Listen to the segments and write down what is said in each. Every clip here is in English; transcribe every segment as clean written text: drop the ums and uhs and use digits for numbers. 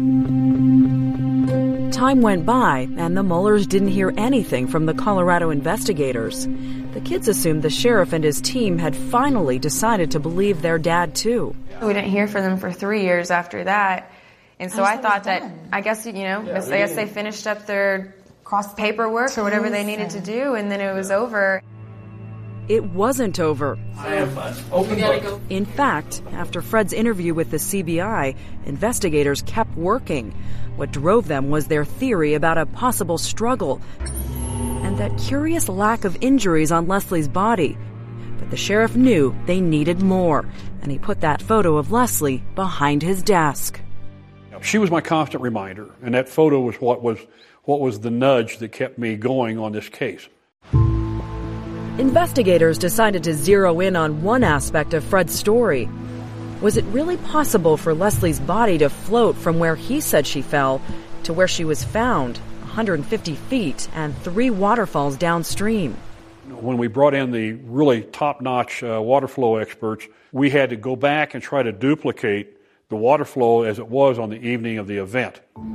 Time went by, and the Muellers didn't hear anything from the Colorado investigators. The kids assumed the sheriff and his team had finally decided to believe their dad, too. We didn't hear from them for 3 years after that. And so I thought that, I guess they finished up their paperwork or whatever they needed to do, and then it was over. It wasn't over. In fact, after Fred's interview with the CBI, investigators kept working. What drove them was their theory about a possible struggle and that curious lack of injuries on Leslie's body. But the sheriff knew they needed more, and he put that photo of Leslie behind his desk. She was my constant reminder, and that photo was what was the nudge that kept me going on this case. Investigators decided to zero in on one aspect of Fred's story. Was it really possible for Leslie's body to float from where he said she fell to where she was found, 150 feet and 3 waterfalls downstream? When we brought in the really top-notch water flow experts, we had to go back and try to duplicate the water flow as it was on the evening of the event.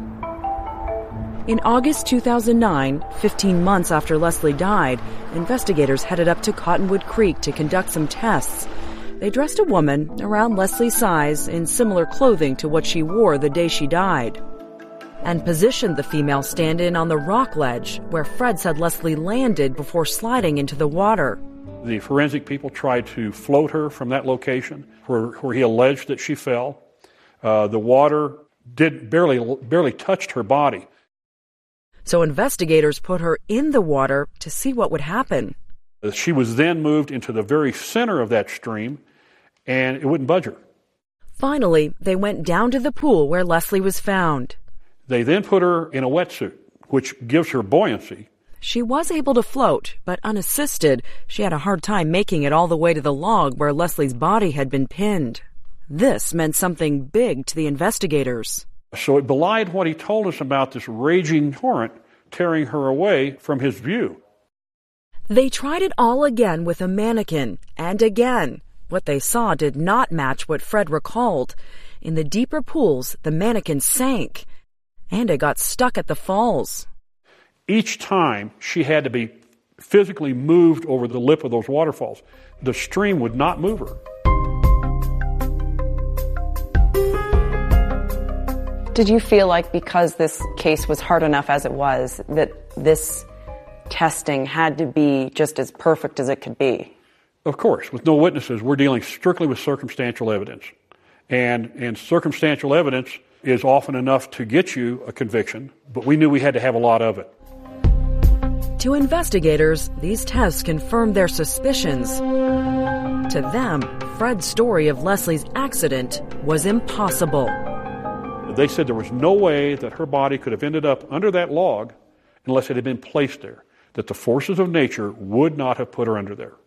In August 2009, 15 months after Leslie died, investigators headed up to Cottonwood Creek to conduct some tests. They dressed a woman around Leslie's size in similar clothing to what she wore the day she died, and positioned the female stand-in on the rock ledge where Fred said Leslie landed before sliding into the water. The forensic people tried to float her from that location where he alleged that she fell. The water barely touched her body. So investigators put her in the water to see what would happen. She was then moved into the very center of that stream, and it wouldn't budge her. Finally, they went down to the pool where Leslie was found. They then put her in a wetsuit, which gives her buoyancy. She was able to float, but unassisted, she had a hard time making it all the way to the log where Leslie's body had been pinned. This meant something big to the investigators. So it belied what he told us about this raging torrent tearing her away from his view. They tried it all again with a mannequin, and again. What they saw did not match what Fred recalled. In the deeper pools, the mannequin sank, and it got stuck at the falls. Each time, she had to be physically moved over the lip of those waterfalls. The stream would not move her. Did you feel like because this case was hard enough as it was, that this testing had to be just as perfect as it could be? Of course. With no witnesses, we're dealing strictly with circumstantial evidence. And circumstantial evidence is often enough to get you a conviction, but we knew we had to have a lot of it. To investigators, these tests confirmed their suspicions. To them, Fred's story of Leslie's accident was impossible. They said there was no way that her body could have ended up under that log unless it had been placed there, that the forces of nature would not have put her under there.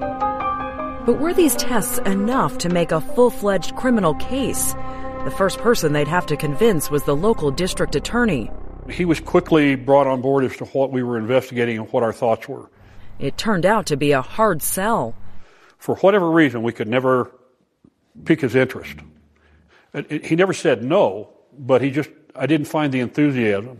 But were these tests enough to make a full-fledged criminal case? The first person they'd have to convince was the local district attorney. He was quickly brought on board as to what we were investigating and what our thoughts were. It turned out to be a hard sell. For whatever reason, we could never pique his interest. He never said no, but I didn't find the enthusiasm.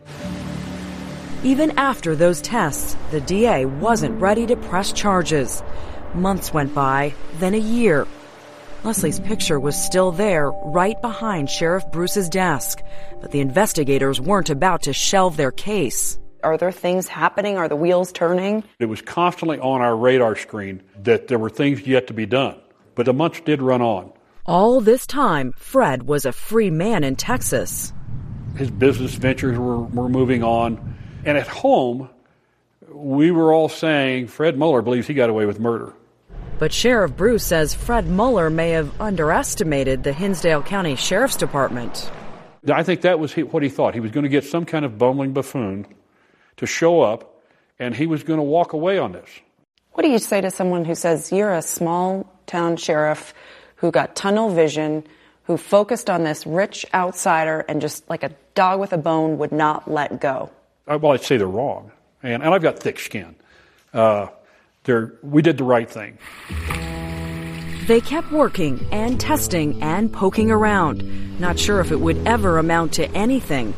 Even after those tests, the DA wasn't ready to press charges. Months went by, then a year. Leslie's picture was still there, right behind Sheriff Bruce's desk, but the investigators weren't about to shelve their case. Are there things happening? Are the wheels turning? It was constantly on our radar screen that there were things yet to be done, but the months did run on. All this time, Fred was a free man in Texas. His business ventures were moving on. And at home, we were all saying Fred Mueller believes he got away with murder. But Sheriff Bruce says Fred Mueller may have underestimated the Hinsdale County Sheriff's Department. I think that was what he thought. He was going to get some kind of bumbling buffoon to show up, and he was going to walk away on this. What do you say to someone who says you're a small-town sheriff who got tunnel vision, who focused on this rich outsider and just like a dog with a bone would not let go? Well, I'd say they're wrong. And I've got thick skin. We did the right thing. They kept working and testing and poking around, not sure if it would ever amount to anything.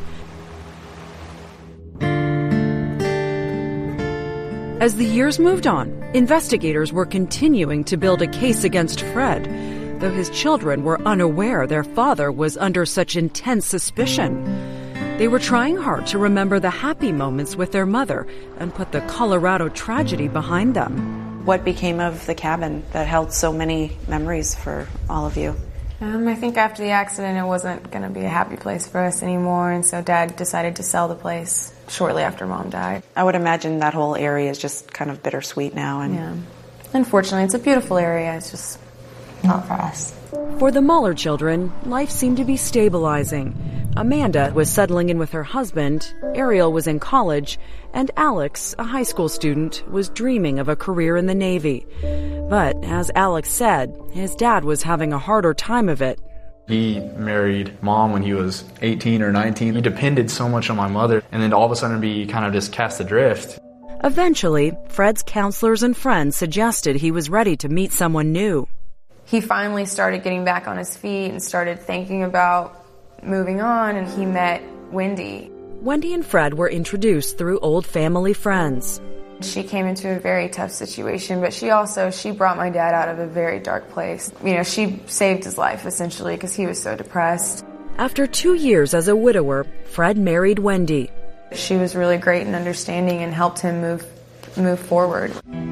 As the years moved on, investigators were continuing to build a case against Fred, though his children were unaware their father was under such intense suspicion. They were trying hard to remember the happy moments with their mother and put the Colorado tragedy behind them. What became of the cabin that held so many memories for all of you? I think after the accident, it wasn't going to be a happy place for us anymore, and so Dad decided to sell the place shortly after Mom died. I would imagine that whole area is just kind of bittersweet now. And yeah. Unfortunately, it's a beautiful area. It's just not for us. For the Muller children, life seemed to be stabilizing. Amanda was settling in with her husband, Ariel was in college, and Alex, a high school student, was dreaming of a career in the Navy. But, as Alex said, his dad was having a harder time of it. He married Mom when he was 18 or 19. He depended so much on my mother, and then all of a sudden be kind of just cast adrift. Eventually, Fred's counselors and friends suggested he was ready to meet someone new. He finally started getting back on his feet and started thinking about moving on, and he met Wendy. Wendy and Fred were introduced through old family friends. She came into a very tough situation, but she brought my dad out of a very dark place. You know, she saved his life, essentially, because he was so depressed. After 2 years as a widower, Fred married Wendy. She was really great and understanding and helped him move forward.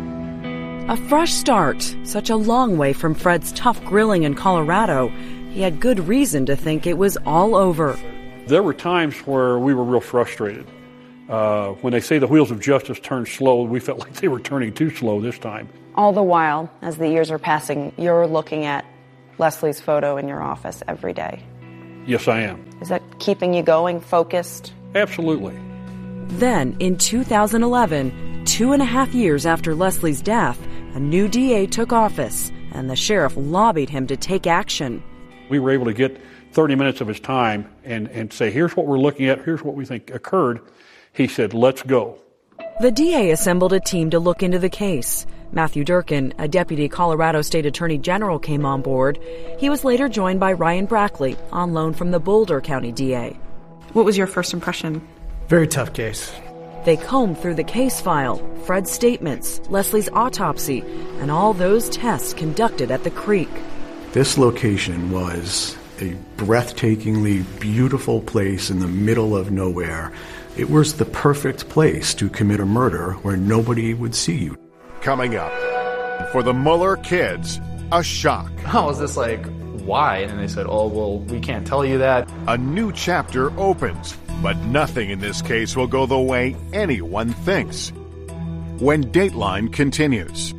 A fresh start, such a long way from Fred's tough grilling in Colorado. He had good reason to think it was all over. There were times where we were real frustrated. When they say the wheels of justice turn slow, we felt like they were turning too slow this time. All the while, as the years are passing, you're looking at Leslie's photo in your office every day. Yes, I am. Is that keeping you going, focused? Absolutely. Then, in 2011, 2.5 years after Leslie's death, a new DA took office, and the sheriff lobbied him to take action. We were able to get 30 minutes of his time and say, here's what we're looking at, here's what we think occurred. He said, let's go. The DA assembled a team to look into the case. Matthew Durkin, a deputy Colorado State Attorney General, came on board. He was later joined by Ryan Brackley, on loan from the Boulder County DA. What was your first impression? Very tough case. They combed through the case file, Fred's statements, Leslie's autopsy, and all those tests conducted at the creek. This location was a breathtakingly beautiful place in the middle of nowhere. It was the perfect place to commit a murder where nobody would see you. Coming up, for the Muller kids, a shock. I was just like, why? And they said, oh, well, we can't tell you that. A new chapter opens, but nothing in this case will go the way anyone thinks. When Dateline continues.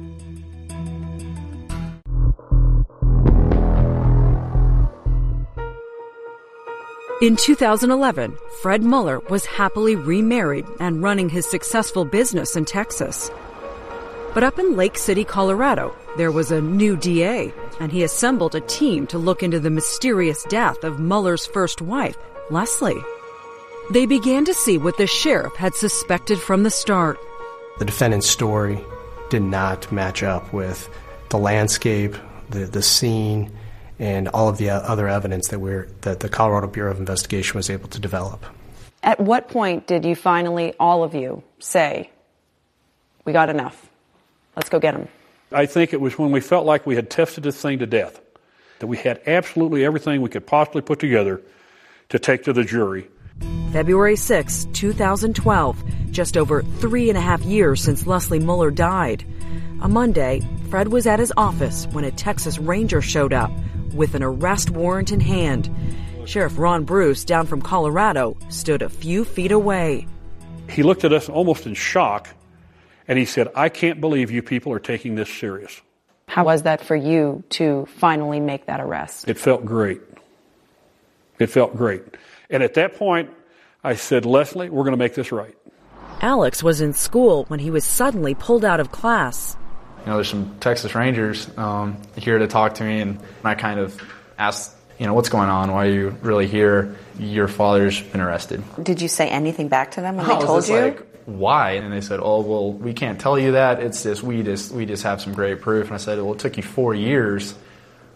In 2011, Fred Muller was happily remarried and running his successful business in Texas. But up in Lake City, Colorado, there was a new DA, and he assembled a team to look into the mysterious death of Muller's first wife, Leslie. They began to see what the sheriff had suspected from the start. The defendant's story did not match up with the landscape, the scene, and all of the other evidence that the Colorado Bureau of Investigation was able to develop. At what point did you finally, all of you, say, we got enough, let's go get him? I think it was when we felt like we had tested this thing to death, that we had absolutely everything we could possibly put together to take to the jury. February 6, 2012, just over 3.5 years since Leslie Muller died. A Monday, Fred was at his office when a Texas Ranger showed up with an arrest warrant in hand. Sheriff Ron Bruce, down from Colorado, stood a few feet away. He looked at us almost in shock, and he said, I can't believe you people are taking this serious. How was that for you to finally make that arrest? It felt great. It felt great. And at that point, I said, Leslie, we're going to make this right. Alex was in school when he was suddenly pulled out of class. You know, there's some Texas Rangers here to talk to me, and I kind of asked, what's going on? Why are you really here? Your father's been arrested. Did you say anything back to them when they told I was you? Like, why? And they said, oh, well, we can't tell you that. It's just we just have some great proof. And I said, well, it took you 4 years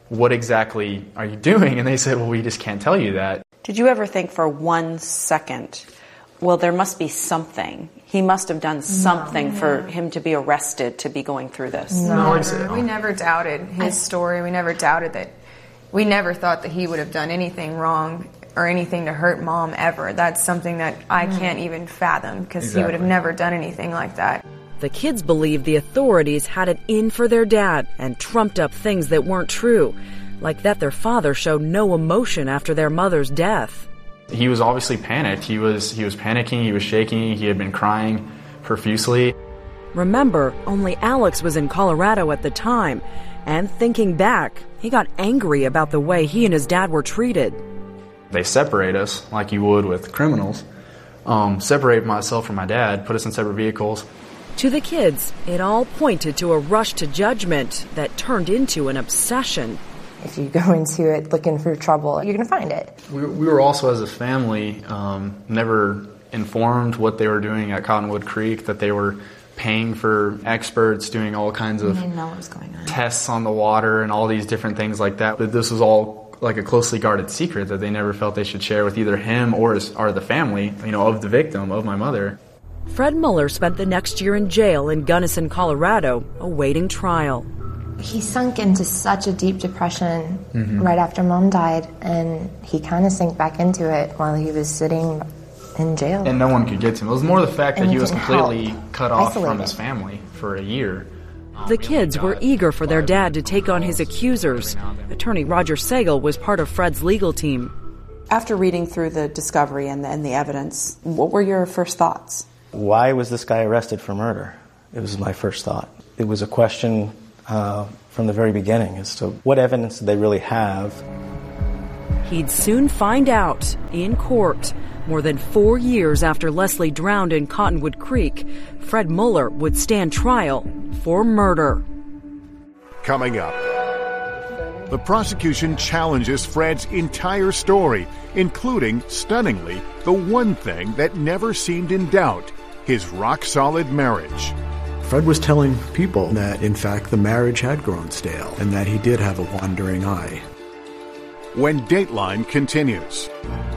what exactly are you doing? And they said, well, we just can't tell you that. Did you ever think for 1 second, well, there must be something? He must have done something for him to be arrested, to be going through this. No, we never doubted his story. We never doubted that. We never thought that he would have done anything wrong or anything to hurt Mom ever. That's something that I can't even fathom, because he would have never done anything like that. The kids believed the authorities had it in for their dad and trumped up things that weren't true, like that their father showed no emotion after their mother's death. He was obviously panicked. He was panicking, he was shaking, he had been crying profusely. Remember, only Alex was in Colorado at the time, and thinking back, he got angry about the way he and his dad were treated. They separate us like you would with criminals. Separate myself from my dad, put us in separate vehicles. To the kids, it all pointed to a rush to judgment that turned into an obsession. If you go into it looking for trouble, you're going to find it. We were also, as a family, never informed what they were doing at Cottonwood Creek, that they were paying for experts, doing all kinds of tests on the water and all these different things like that. But this was all like a closely guarded secret that they never felt they should share with either him or the family, of the victim, of my mother. Fred Muller spent the next year in jail in Gunnison, Colorado, awaiting trial. He sunk into such a deep depression right after Mom died, and he kind of sank back into it while he was sitting in jail. And no one could get to him. It was more the fact that he was completely cut off from his family for a year. The kids were eager for their dad to take on his accusers. Attorney Roger Sagal was part of Fred's legal team. After reading through the discovery and the evidence, what were your first thoughts? Why was this guy arrested for murder? It was my first thought. It was a question from the very beginning as to what evidence did they really have. He'd soon find out in court. More than 4 years after Leslie drowned in Cottonwood Creek, Fred Muller would stand trial for murder. Coming up, the prosecution challenges Fred's entire story, including, stunningly, the one thing that never seemed in doubt: his rock-solid marriage. Fred was telling people that, in fact, the marriage had grown stale and that he did have a wandering eye. When Dateline continues.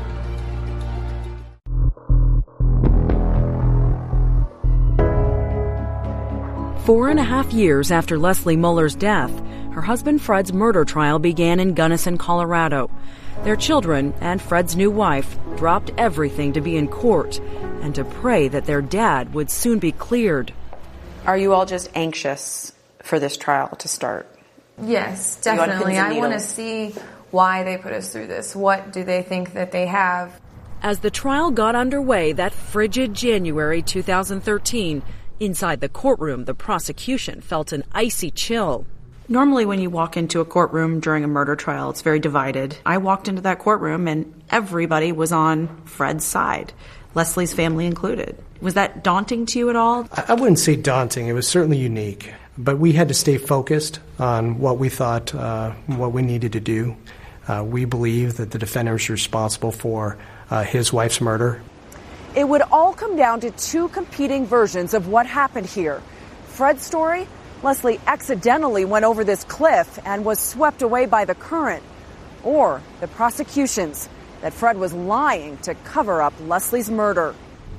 Four and a half years after Leslie Muller's death, her husband Fred's murder trial began in Gunnison, Colorado. Their children and Fred's new wife dropped everything to be in court and to pray that their dad would soon be cleared. Are you all just anxious for this trial to start? Yes, definitely. I want to see why they put us through this. What do they think that they have? As the trial got underway that frigid January 2013, inside the courtroom, the prosecution felt an icy chill. Normally when you walk into a courtroom during a murder trial, it's very divided. I walked into that courtroom and everybody was on Fred's side, Leslie's family included. Was that daunting to you at all? I wouldn't say daunting. It was certainly unique. But we had to stay focused on what we thought, what we needed to do. We believe that the defendant was responsible for his wife's murder. It would all come down to two competing versions of what happened here. Fred's story: Leslie accidentally went over this cliff and was swept away by the current. Or the prosecution's, that Fred was lying to cover up Leslie's murder.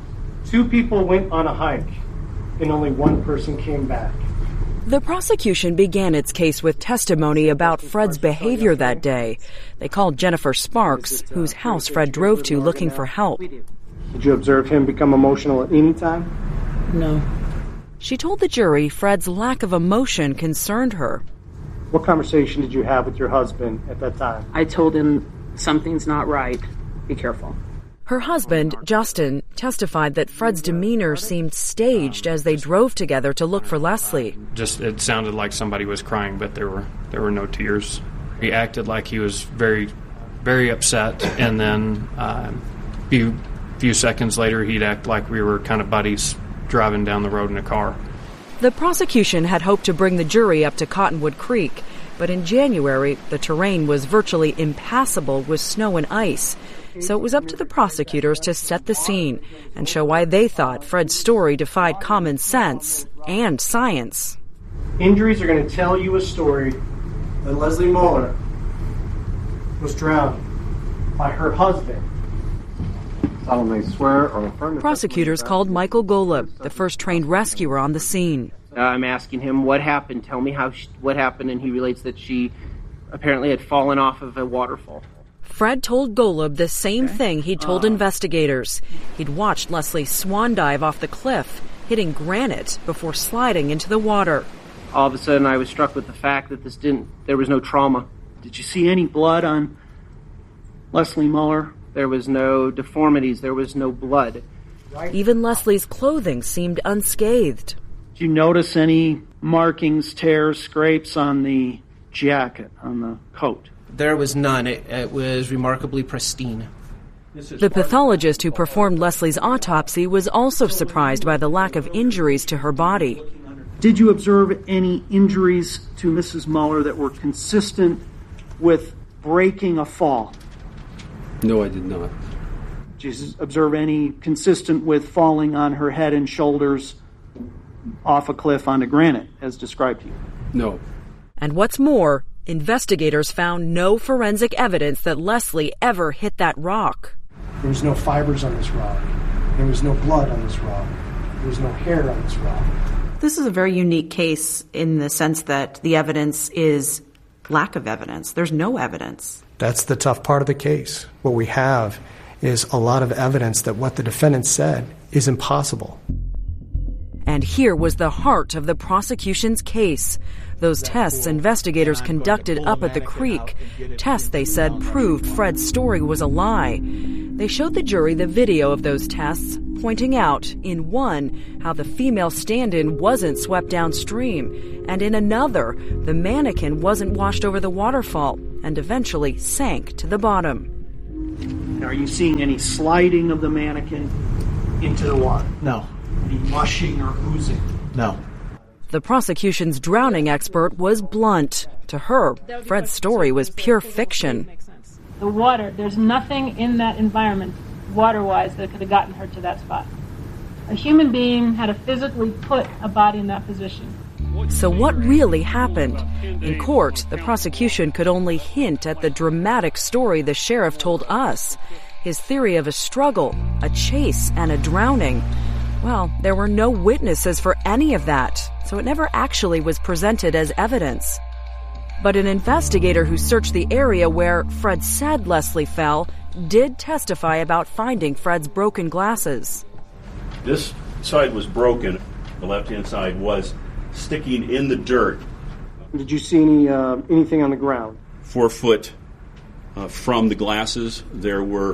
2 people went on a hike, and only 1 person came back. The prosecution began its case with testimony about Fred's behavior that day. They called Jennifer Sparks, whose house Fred drove to looking for help. Did you observe him become emotional at any time? No. She told the jury Fred's lack of emotion concerned her. What conversation did you have with your husband at that time? I told him something's not right. Be careful. Her husband, Justin, testified that Fred's demeanor seemed staged as they drove together to look for Leslie. It sounded like somebody was crying, but there were no tears. He acted like he was very, very upset, and then few seconds later he'd act like we were kind of buddies driving down the road in a car. The prosecution had hoped to bring the jury up to Cottonwood Creek, but in January the terrain was virtually impassable with snow and ice. So it was up to the prosecutors to set the scene and show why they thought Fred's story defied common sense and science. Injuries are going to tell you a story that Leslie Muller was drowned by her husband. Solemnly swear or affirm. Prosecutors called Michael Golub, the first trained rescuer on the scene. I'm asking him what happened. Tell me what happened, and he relates that she apparently had fallen off of a waterfall. Fred told Golub the same thing he'd told investigators. He'd watched Leslie swan dive off the cliff, hitting granite before sliding into the water. All of a sudden, I was struck with the fact that there was no trauma. Did you see any blood on Leslie Muller? There was no deformities. There was no blood. Even Leslie's clothing seemed unscathed. Did you notice any markings, tears, scrapes on the jacket, on the coat? There was none. It was remarkably pristine. The pathologist who performed Leslie's autopsy was also surprised by the lack of injuries to her body. Did you observe any injuries to Mrs. Muller that were consistent with breaking a fall? No, I did not. Did you observe any consistent with falling on her head and shoulders off a cliff onto granite, as described to you? No. And what's more, investigators found no forensic evidence that Leslie ever hit that rock. There was no fibers on this rock. There was no blood on this rock. There was no hair on this rock. This is a very unique case in the sense that the evidence is lack of evidence. There's no evidence. That's the tough part of the case. What we have is a lot of evidence that what the defendant said is impossible. And here was the heart of the prosecution's case. Those tests investigators conducted up at the creek. Tests, they said, proved Fred's story was a lie. They showed the jury the video of those tests, pointing out, in one, how the female stand-in wasn't swept downstream, and in another, the mannequin wasn't washed over the waterfall and eventually sank to the bottom. Are you seeing any sliding of the mannequin into the water? No. Any mushing or oozing? No. The prosecution's drowning expert was blunt. To her, Fred's story was pure fiction. The water, there's nothing in that environment, water-wise, that could have gotten her to that spot. A human being had to physically put a body in that position. So what really happened? In court, the prosecution could only hint at the dramatic story the sheriff told us. His theory of a struggle, a chase, and a drowning. Well, there were no witnesses for any of that, so it never actually was presented as evidence. But an investigator who searched the area where Fred said Leslie fell did testify about finding Fred's broken glasses. This side was broken. The left-hand side was sticking in the dirt. Did you see anything on the ground? 4 foot from the glasses, there were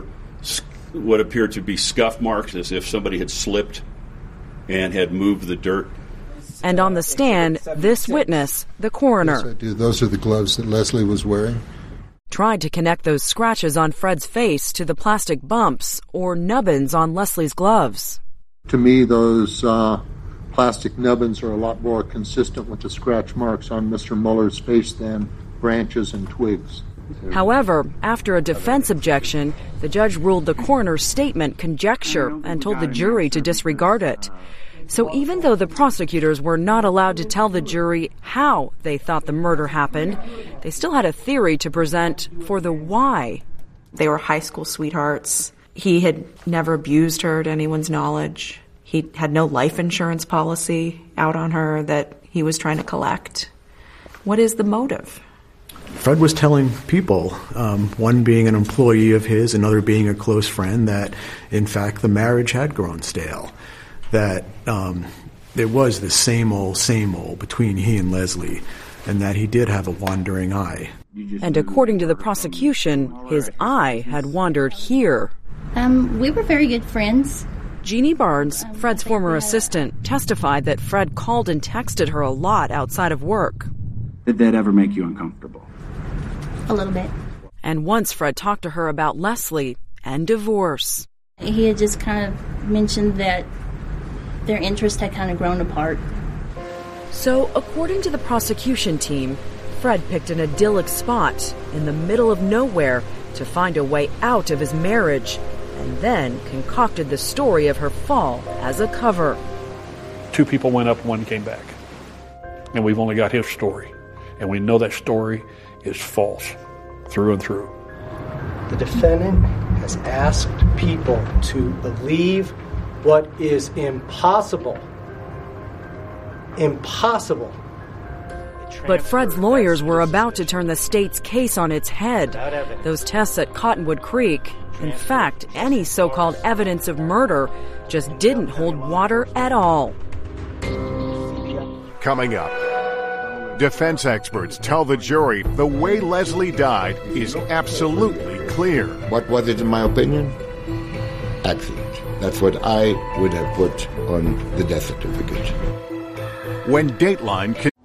what appeared to be scuff marks, as if somebody had slipped and had moved the dirt. And on the stand, this witness, the coroner, Yes, I do. Those are the gloves that Leslie was wearing. Tried to connect those scratches on Fred's face to the plastic bumps or nubbins on Leslie's gloves. To me, those plastic nubbins are a lot more consistent with the scratch marks on Mr. Muller's face than branches and twigs. However, after a defense objection, the judge ruled the coroner's statement conjecture and told the jury to disregard it. So even though the prosecutors were not allowed to tell the jury how they thought the murder happened, they still had a theory to present for the why. They were high school sweethearts. He had never abused her to anyone's knowledge. He had no life insurance policy out on her that he was trying to collect. What is the motive? Fred was telling people, one being an employee of his, another being a close friend, that in fact the marriage had grown stale. That there was the same old between he and Leslie, and that he did have a wandering eye. And according to the prosecution, his eye had wandered here. We were very good friends. Jeannie Barnes, Fred's former assistant, testified that Fred called and texted her a lot outside of work. Did that ever make you uncomfortable? A little bit. And once Fred talked to her about Leslie and divorce. He had just kind of mentioned that their interest had kind of grown apart. So, according to the prosecution team, Fred picked an idyllic spot in the middle of nowhere to find a way out of his marriage, and then concocted the story of her fall as a cover. 2 people went up, 1 came back. And we've only got his story. And we know that story is false through and through. The defendant has asked people to believe what is impossible. Impossible. But Fred's lawyers were about to turn the state's case on its head. Those tests at Cottonwood Creek, in fact, any so-called evidence of murder, just didn't hold water at all. Coming up, defense experts tell the jury the way Leslie died is absolutely clear. What was it in my opinion? Accident. That's what I would have put on the death certificate. When Dateline